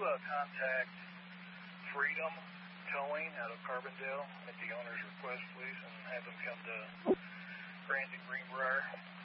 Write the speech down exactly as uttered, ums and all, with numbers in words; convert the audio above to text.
uh, contact Freedom Towing out of Carbondale at the owner's request, please, and have them come to Grant and Greenbrier?